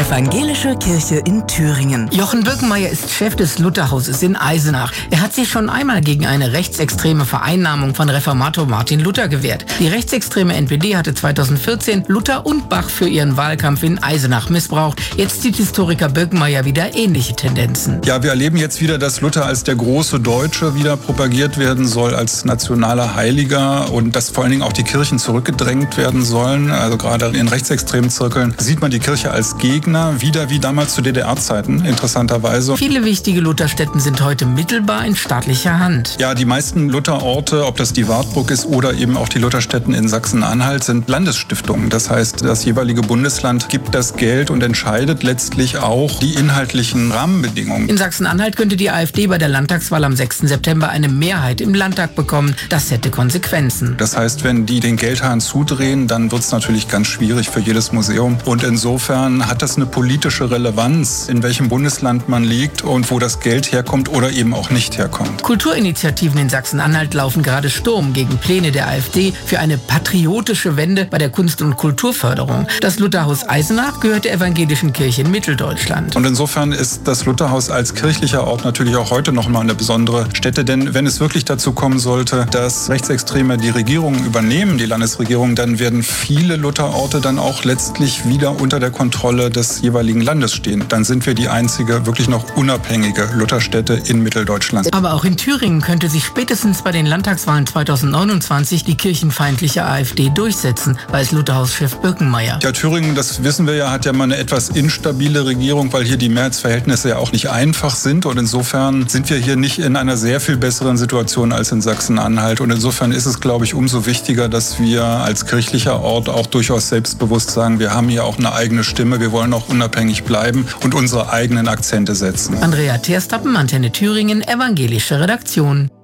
Evangelische Kirche in Thüringen. Jochen Birkenmeier ist Chef des Lutherhauses in Eisenach. Er hat sich schon einmal gegen eine rechtsextreme Vereinnahmung von Reformator Martin Luther gewehrt. Die rechtsextreme NPD hatte 2014 Luther und Bach für ihren Wahlkampf in Eisenach missbraucht. Jetzt sieht Historiker Birkenmeier wieder ähnliche Tendenzen. Ja, wir erleben jetzt wieder, dass Luther als der große Deutsche wieder propagiert werden soll, als nationaler Heiliger, und dass vor allen Dingen auch die Kirchen zurückgedrängt werden sollen. Also gerade in rechtsextremen Zirkeln sieht man die Kirche als Gegner, wieder wie damals zu DDR-Zeiten, interessanterweise. Viele wichtige Lutherstätten sind heute mittelbar in staatlicher Hand. Ja, die meisten Lutherorte, ob das die Wartburg ist oder eben auch die Lutherstätten in Sachsen-Anhalt, sind Landesstiftungen. Das heißt, das jeweilige Bundesland gibt das Geld und entscheidet letztlich auch die inhaltlichen Rahmenbedingungen. In Sachsen-Anhalt könnte die AfD bei der Landtagswahl am 6. September eine Mehrheit im Landtag bekommen. Das hätte Konsequenzen. Das heißt, wenn die den Geldhahn zudrehen, dann wird es natürlich ganz schwierig für jedes Museum. Und insofern hat das eine politische Relevanz, in welchem Bundesland man liegt und wo das Geld herkommt oder eben auch nicht herkommt. Kulturinitiativen in Sachsen-Anhalt laufen gerade Sturm gegen Pläne der AfD für eine patriotische Wende bei der Kunst- und Kulturförderung. Das Lutherhaus Eisenach gehört der evangelischen Kirche in Mitteldeutschland. Und insofern ist das Lutherhaus als kirchlicher Ort natürlich auch heute noch mal eine besondere Stätte, denn wenn es wirklich dazu kommen sollte, dass Rechtsextreme die Regierung übernehmen, die Landesregierung, dann werden viele Lutherorte dann auch letztlich wieder unter der Kontrolle des jeweiligen Landes stehen. Dann sind wir die einzige wirklich noch unabhängige Lutherstätte in Mitteldeutschland. Aber auch in Thüringen könnte sich spätestens bei den Landtagswahlen 2029 die kirchenfeindliche AfD durchsetzen, weiß Lutherhauschef Birkenmeier. Ja, Thüringen, das wissen wir ja, hat ja mal eine etwas instabile Regierung, weil hier die Mehrheitsverhältnisse ja auch nicht einfach sind. Und insofern sind wir hier nicht in einer sehr viel besseren Situation als in Sachsen-Anhalt. Und insofern ist es, glaube ich, umso wichtiger, dass wir als kirchlicher Ort auch durchaus selbstbewusst sagen, wir haben hier auch eine eigene Stimme, wir wollen auch unabhängig bleiben und unsere eigenen Akzente setzen. Andrea Terstappen, Antenne Thüringen, evangelische Redaktion.